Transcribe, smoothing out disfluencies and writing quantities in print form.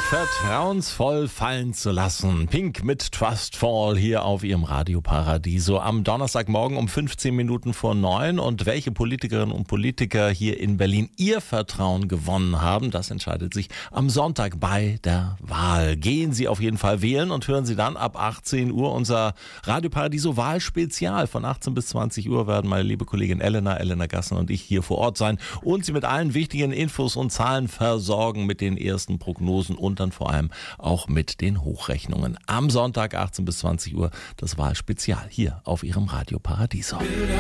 Vertrauensvoll fallen zu lassen. Pink mit Trustfall hier auf ihrem Radio Paradiso am Donnerstagmorgen um 15 Minuten vor 9. Und welche Politikerinnen und Politiker hier in Berlin ihr Vertrauen gewonnen haben, das entscheidet sich am Sonntag bei der Wahl. Gehen Sie auf jeden Fall wählen und hören Sie dann ab 18 Uhr unser Radio Paradiso Wahlspezial. Von 18 bis 20 Uhr werden meine liebe Kollegin Elena Gassner und ich hier vor Ort sein und Sie mit allen wichtigen Infos und Zahlen versorgen, mit den ersten Prognosen und dann vor allem auch mit den Hochrechnungen. Am Sonntag 18 bis 20 Uhr das Wahlspezial hier auf Ihrem Radio Paradiso.